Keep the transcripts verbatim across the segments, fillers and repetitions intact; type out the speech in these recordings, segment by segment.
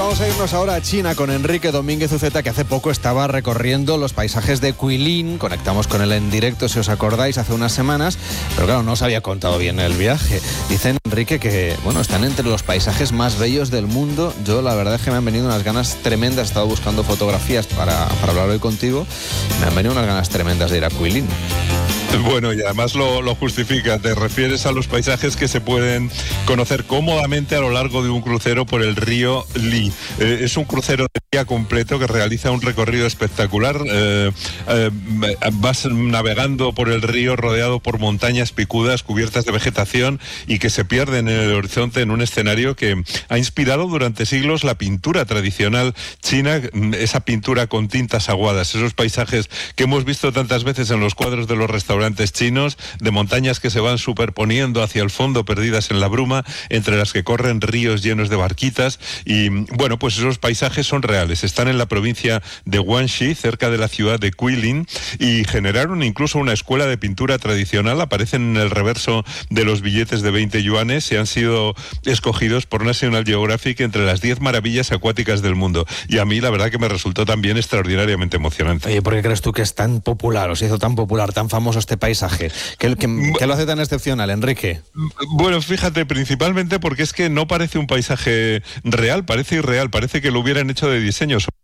vamos a irnos ahora a China con Enrique Domínguez Uceta, que hace poco estaba recorriendo los paisajes de Guilin. Conectamos con él en directo, si os acordáis, hace unas semanas, pero claro, no os había contado bien el viaje. Dicen, Enrique, que bueno, están entre los paisajes más bellos del mundo. Yo la verdad es que me han venido unas ganas tremendas, he estado buscando fotografías para, para hablar hoy contigo, me han venido unas ganas tremendas de ir a Guilin. Bueno, y además lo, lo justifica, te refieres a los paisajes que se pueden conocer cómodamente a lo largo de un crucero por el río Li. Eh, es un crucero de día completo que realiza un recorrido espectacular. Eh, eh, vas navegando por el río rodeado por montañas picudas cubiertas de vegetación y que se pierden en el horizonte en un escenario que ha inspirado durante siglos la pintura tradicional china, esa pintura con tintas aguadas, esos paisajes que hemos visto tantas veces en los cuadros de los restaurantes chinos, de montañas que se van superponiendo hacia el fondo, perdidas en la bruma, entre las que corren ríos llenos de barquitas. Y bueno, pues esos paisajes son reales, están en la provincia de Guangxi, cerca de la ciudad de Guilin, y generaron incluso una escuela de pintura tradicional. Aparecen en el reverso de los billetes de veinte yuanes y han sido escogidos por National Geographic entre las diez maravillas acuáticas del mundo. Y a mí la verdad que me resultó también extraordinariamente emocionante. Oye, ¿por qué crees tú que es tan popular, o se hizo tan popular, tan famoso este paisaje? ¿Qué, qué, qué lo hace tan excepcional, Enrique? Bueno, fíjate, principalmente porque es que no parece un paisaje real, parece irreal, parece que lo hubieran hecho de diseño. Son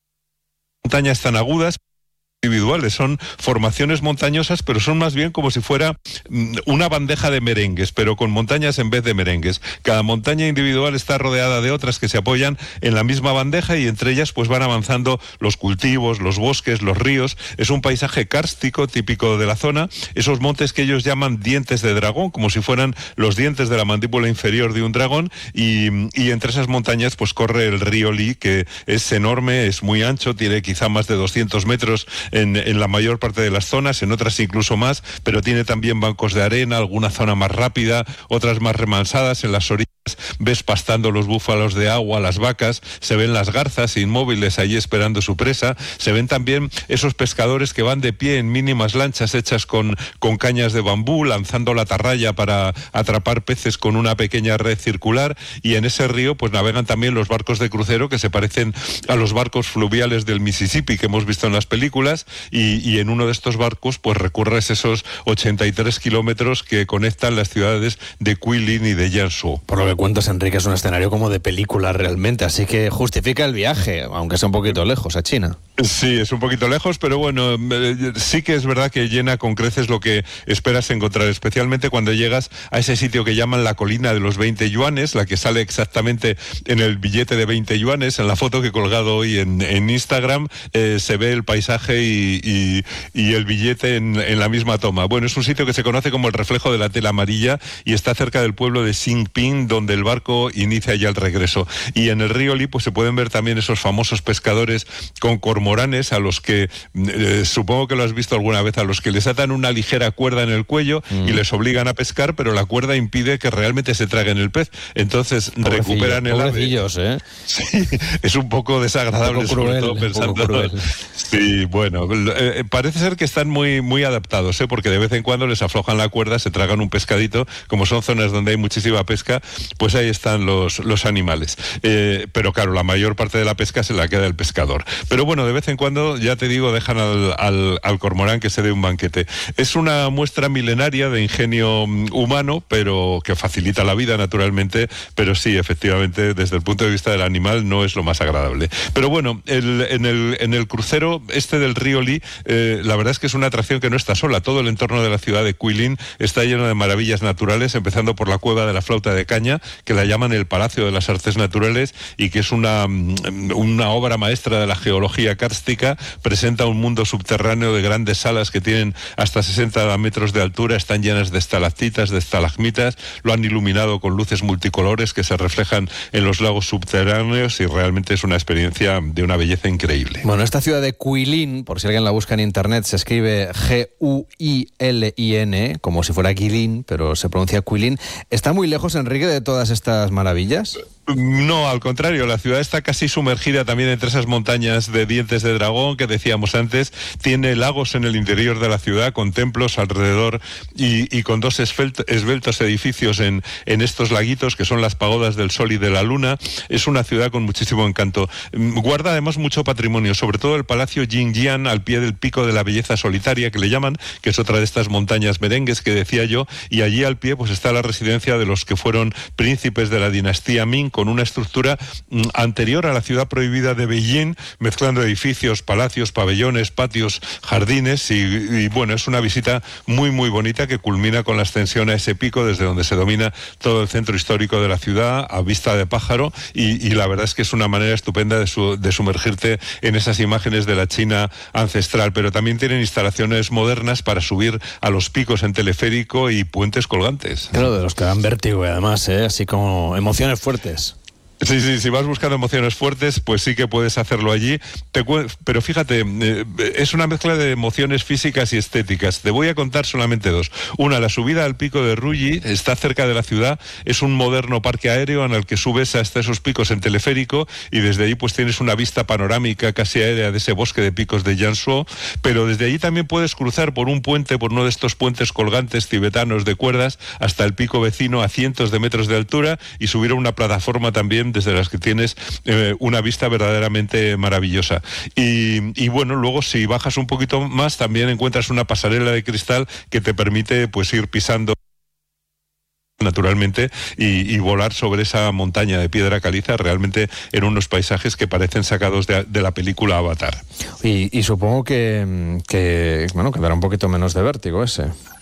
montañas tan agudas, individuales, son formaciones montañosas, pero son más bien como si fuera una bandeja de merengues, pero con montañas en vez de merengues. Cada montaña individual está rodeada de otras que se apoyan en la misma bandeja y entre ellas pues van avanzando los cultivos, los bosques, los ríos. Es un paisaje kárstico típico de la zona, esos montes que ellos llaman dientes de dragón, como si fueran los dientes de la mandíbula inferior de un dragón, y, y entre esas montañas pues corre el río Li, que es enorme, es muy ancho, tiene quizá más de doscientos metros En, en la mayor parte de las zonas, en otras incluso más, pero tiene también bancos de arena, alguna zona más rápida, otras más remansadas. En las orillas ves pastando los búfalos de agua, las vacas, se ven las garzas inmóviles allí esperando su presa, se ven también esos pescadores que van de pie en mínimas lanchas hechas con, con cañas de bambú, lanzando la atarraya para atrapar peces con una pequeña red circular, y en ese río pues navegan también los barcos de crucero que se parecen a los barcos fluviales del Mississippi que hemos visto en las películas. Y, y en uno de estos barcos pues recorres esos ochenta y tres kilómetros que conectan las ciudades de Guilin y de Jiangsu. Por lo que cuentas, Enrique, es un escenario como de película realmente, así que justifica el viaje, aunque sea un poquito lejos, a China. Sí, es un poquito lejos, pero bueno, sí que es verdad que llena con creces lo que esperas encontrar, especialmente cuando llegas a ese sitio que llaman la colina de los veinte yuanes, la que sale exactamente en el billete de veinte yuanes. En la foto que he colgado hoy en, en Instagram eh, se ve el paisaje y, y, y el billete en, en la misma toma. Bueno, es un sitio que se conoce como el reflejo de la tela amarilla y está cerca del pueblo de Xingping, donde el barco inicia ya el regreso. Y en el río Li pues se pueden ver también esos famosos pescadores con cormoranes, a los que, eh, supongo que lo has visto alguna vez, a los que les atan una ligera cuerda en el cuello mm. y les obligan a pescar, pero la cuerda impide que realmente se traguen el pez. Entonces Pobrecillo, recuperan el ave. ¿eh? Sí, es un poco desagradable, un poco cruel, sobre todo pensando. Sí, bueno, eh, parece ser que están muy, muy adaptados, ¿eh? Porque de vez en cuando les aflojan la cuerda, se tragan un pescadito. Como son zonas donde hay muchísima pesca, pues ahí están los, los animales. Eh, pero claro, la mayor parte de la pesca se la queda el pescador. Pero bueno, de vez en cuando, ya te digo, dejan al, al, al cormorán que se dé un banquete. Es una muestra milenaria de ingenio humano, pero que facilita la vida, naturalmente, pero sí, efectivamente, desde el punto de vista del animal no es lo más agradable. Pero bueno, el, en, el, en el crucero este del río Li, eh, la verdad es que es una atracción que no está sola. Todo el entorno de la ciudad de Guilin está lleno de maravillas naturales, empezando por la cueva de la flauta de caña, que la llaman el Palacio de las Artes Naturales, y que es una, una obra maestra de la geología kárstica. Presenta un mundo subterráneo de grandes salas que tienen hasta sesenta metros de altura, están llenas de estalactitas, de estalagmitas, lo han iluminado con luces multicolores que se reflejan en los lagos subterráneos, y realmente es una experiencia de una belleza increíble. Bueno, esta ciudad de Guilin, por si alguien la busca en internet, se escribe G U I L I N, como si fuera Guilin, pero se pronuncia Guilin. ¿Está muy lejos, Enrique, de todas estas maravillas? No, al contrario, la ciudad está casi sumergida también entre esas montañas de dientes de dragón que decíamos antes. Tiene lagos en el interior de la ciudad con templos alrededor y, y con dos esbeltos edificios en, en estos laguitos que son las pagodas del Sol y de la Luna. Es una ciudad con muchísimo encanto. Guarda además mucho patrimonio, sobre todo el Palacio Jingjiang al pie del Pico de la Belleza Solitaria, que le llaman, que es otra de estas montañas merengues que decía yo, y allí al pie pues está la residencia de los que fueron príncipes de la dinastía Ming, con una estructura mm, anterior a la ciudad prohibida de Beijing, mezclando edificios, palacios, pabellones, patios, jardines y, y bueno, es una visita muy muy bonita que culmina con la ascensión a ese pico desde donde se domina todo el centro histórico de la ciudad a vista de pájaro y, y la verdad es que es una manera estupenda de, su, de sumergirte en esas imágenes de la China ancestral, pero también tienen instalaciones modernas para subir a los picos en teleférico y puentes colgantes. Claro, de los que dan vértigo y además, ¿eh? Así como emociones fuertes. Sí, sí, si vas buscando emociones fuertes, pues sí que puedes hacerlo allí. Te pero fíjate, eh, es una mezcla de emociones físicas y estéticas. Te voy a contar solamente dos. Una, la subida al pico de Ruyi, está cerca de la ciudad, es un moderno parque aéreo en el que subes hasta esos picos en teleférico y desde allí pues tienes una vista panorámica casi aérea de ese bosque de picos de Jiangsu, pero desde allí también puedes cruzar por un puente, por uno de estos puentes colgantes tibetanos de cuerdas, hasta el pico vecino a cientos de metros de altura y subir a una plataforma también desde las que tienes eh, una vista verdaderamente maravillosa. Y, y bueno, luego si bajas un poquito más también encuentras una pasarela de cristal que te permite pues ir pisando naturalmente y, y volar sobre esa montaña de piedra caliza realmente en unos paisajes que parecen sacados de, de la película Avatar. Y, y supongo que, que bueno, que dará un poquito menos de vértigo ese.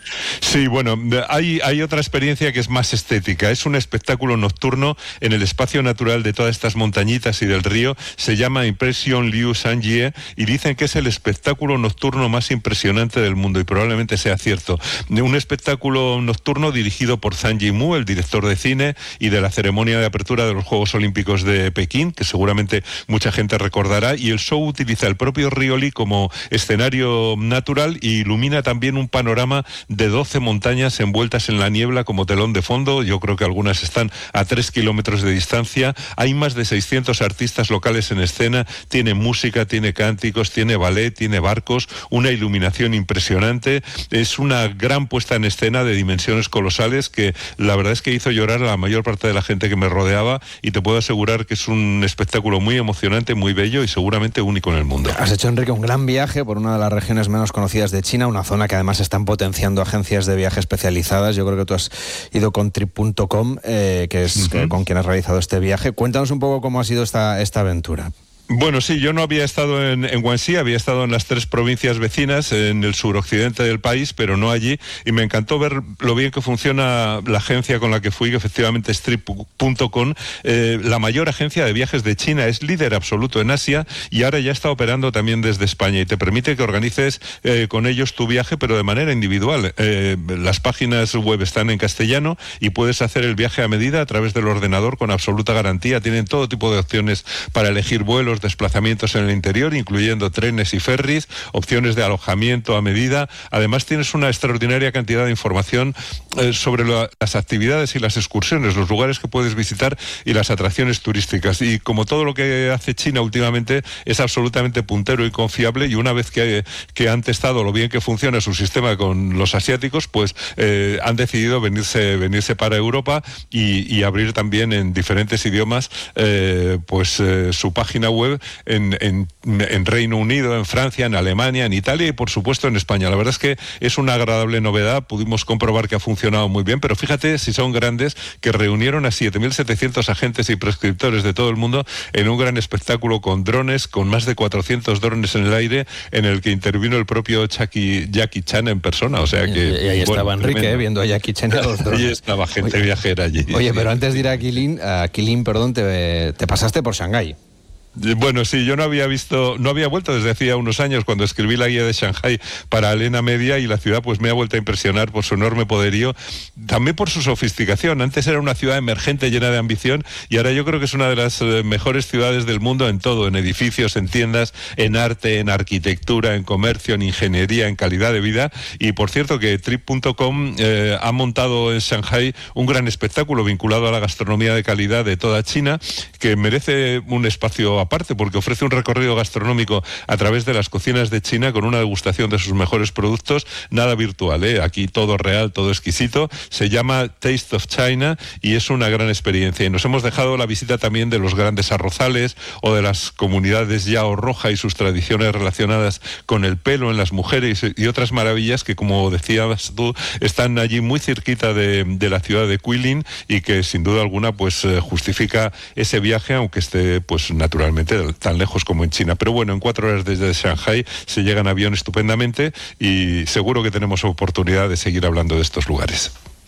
Sí, bueno, hay, hay otra experiencia que es más estética. Es un espectáculo nocturno en el espacio natural de todas estas montañitas y del río. Se llama Impression Liu Sanjie y dicen que es el espectáculo nocturno más impresionante del mundo y probablemente sea cierto. Un espectáculo nocturno dirigido por Zhang Yimou, el director de cine y de la ceremonia de apertura de los Juegos Olímpicos de Pekín, que seguramente mucha gente recordará, y el show utiliza el propio río Li como escenario natural y ilumina también un panorama de doce montañas envueltas en la niebla como telón de fondo. Yo creo que algunas están a tres kilómetros de distancia. Hay más de seiscientos artistas locales en escena. Tiene música, tiene cánticos, tiene ballet, tiene barcos, una iluminación impresionante. Es una gran puesta en escena de dimensiones colosales que la verdad es que hizo llorar a la mayor parte de la gente que me rodeaba y te puedo asegurar que es un espectáculo muy emocionante, muy bello y seguramente único en el mundo. Has hecho, Enrique, un gran viaje por una de las regiones menos conocidas de China, una zona que además están potenciando agencias de viaje especializadas. Yo creo que tú has ido con trip punto com, eh, que es uh-huh. que, con quien has realizado este viaje. Cuéntanos un poco cómo ha sido esta, esta aventura. Bueno, sí, yo no había estado en, en Guangxi, había estado en las tres provincias vecinas, en el suroccidente del país, pero no allí, y me encantó ver lo bien que funciona la agencia con la que fui, que efectivamente es trip punto com, eh, la mayor agencia de viajes de China, es líder absoluto en Asia, y ahora ya está operando también desde España, y te permite que organices eh, con ellos tu viaje, pero de manera individual. Eh, las páginas web están en castellano, y puedes hacer el viaje a medida a través del ordenador con absoluta garantía. Tienen todo tipo de opciones para elegir vuelos, desplazamientos en el interior, incluyendo trenes y ferries, opciones de alojamiento a medida. Además tienes una extraordinaria cantidad de información eh, sobre lo, las actividades y las excursiones, los lugares que puedes visitar y las atracciones turísticas. Y como todo lo que hace China últimamente es absolutamente puntero y confiable, y una vez que, que han testado lo bien que funciona su sistema con los asiáticos, pues eh, han decidido venirse, venirse para Europa y, y abrir también en diferentes idiomas eh, pues eh, su página web En, en, en Reino Unido, en Francia, en Alemania, en Italia y por supuesto en España. La verdad es que es una agradable novedad, pudimos comprobar que ha funcionado muy bien, pero fíjate si son grandes, que reunieron a siete mil setecientos agentes y prescriptores de todo el mundo en un gran espectáculo con drones, con más de cuatrocientos drones en el aire, en el que intervino el propio Jackie, Jackie Chan en persona, o sea que... Y, y ahí bueno, estaba Enrique, eh, viendo a Jackie Chan y a los drones. Ahí estaba gente oye, viajera allí. Oye, pero antes de ir a Guilin, a Guilin, perdón, te, te pasaste por Shanghái. Bueno, sí, yo no había visto, no había vuelto desde hacía unos años cuando escribí la guía de Shanghái para Elena Media, y la ciudad pues me ha vuelto a impresionar por su enorme poderío, también por su sofisticación. Antes era una ciudad emergente llena de ambición, y ahora yo creo que es una de las eh, mejores ciudades del mundo en todo, en edificios, en tiendas, en arte, en arquitectura, en comercio, en ingeniería, en calidad de vida. Y por cierto que trip punto com eh, ha montado en Shanghái un gran espectáculo vinculado a la gastronomía de calidad de toda China, que merece un espacio aparte, porque ofrece un recorrido gastronómico a través de las cocinas de China con una degustación de sus mejores productos, nada virtual, ¿eh? Aquí todo real, todo exquisito. Se llama Taste of China y es una gran experiencia. Y nos hemos dejado la visita también de los grandes arrozales o de las comunidades Yao Roja y sus tradiciones relacionadas con el pelo en las mujeres y otras maravillas que, como decías tú, están allí muy cerquita de, de la ciudad de Guilin, y que sin duda alguna pues justifica ese viaje, aunque esté pues naturalmente tan lejos como en China. Pero bueno, en cuatro horas desde Shanghái se llega en avión estupendamente, y seguro que tenemos oportunidad de seguir hablando de estos lugares.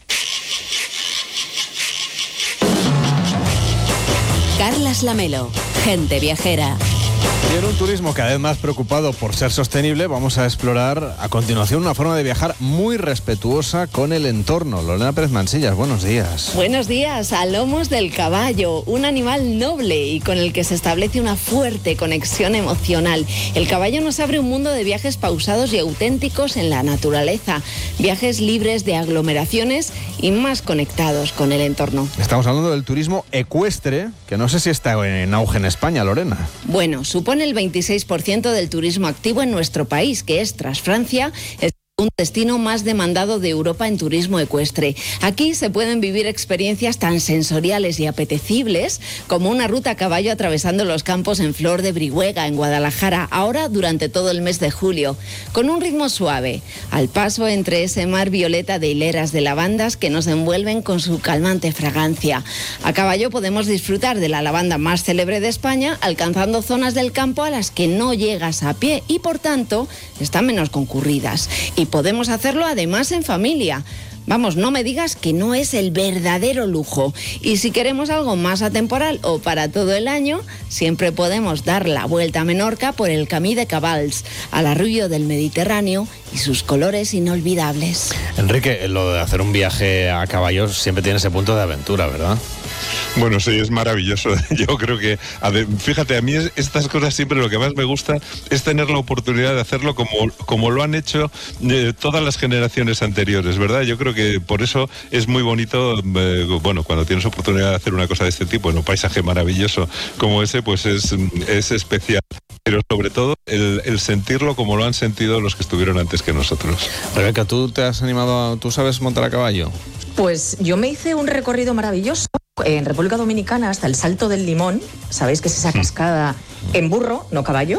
Carlas Lamelo, Gente Viajera. Y en un turismo cada vez más preocupado por ser sostenible, vamos a explorar a continuación una forma de viajar muy respetuosa con el entorno. Lorena Pérez Mansillas, buenos días. Buenos días. A lomos del caballo, un animal noble y con el que se establece una fuerte conexión emocional. El caballo nos abre un mundo de viajes pausados y auténticos en la naturaleza, viajes libres de aglomeraciones y más conectados con el entorno. Estamos hablando del turismo ecuestre, que no sé si está en auge en España, Lorena. Bueno, supone el veintiséis por ciento del turismo activo en nuestro país, que es, tras Francia, el un destino más demandado de Europa en turismo ecuestre. Aquí se pueden vivir experiencias tan sensoriales y apetecibles como una ruta a caballo atravesando los campos en Flor de Brihuega, en Guadalajara, ahora durante todo el mes de julio, con un ritmo suave, al paso entre ese mar violeta de hileras de lavandas que nos envuelven con su calmante fragancia. A caballo podemos disfrutar de la lavanda más célebre de España, alcanzando zonas del campo a las que no llegas a pie y, por tanto, están menos concurridas. Y podemos hacerlo además en familia. Vamos, no me digas que no es el verdadero lujo. Y si queremos algo más atemporal o para todo el año, siempre podemos dar la vuelta a Menorca por el Camí de Cabals, al arrullo del Mediterráneo y sus colores inolvidables. Enrique, lo de hacer un viaje a caballo siempre tiene ese punto de aventura, ¿verdad? Bueno, sí, es maravilloso. Yo creo que, a ver, fíjate, a mí es, estas cosas siempre lo que más me gusta es tener la oportunidad de hacerlo como, como lo han hecho eh, todas las generaciones anteriores, ¿verdad? Yo creo que por eso es muy bonito, eh, bueno, cuando tienes oportunidad de hacer una cosa de este tipo, en un paisaje maravilloso como ese, pues es, es especial. Pero sobre todo el, el sentirlo como lo han sentido los que estuvieron antes que nosotros. Rebeca, ¿tú te has animado, a, tú sabes montar a caballo? Pues yo me hice un recorrido maravilloso en República Dominicana hasta el Salto del Limón, sabéis que es esa cascada en burro, no caballo,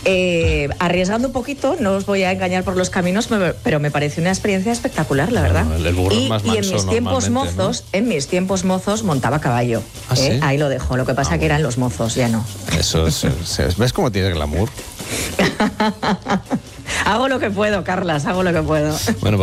eh, arriesgando un poquito, no os voy a engañar por los caminos, pero me pareció una experiencia espectacular, la verdad. Bueno, el burro y, es más y en mis tiempos mozos, ¿no? en mis tiempos mozos montaba caballo. ¿Ah, ¿eh? sí? Ahí lo dejo, lo que pasa ah, que eran los mozos, ya no. Eso es, es, ¿ves cómo tiene glamour? Hago lo que puedo, Carlas, hago lo que puedo. Bueno,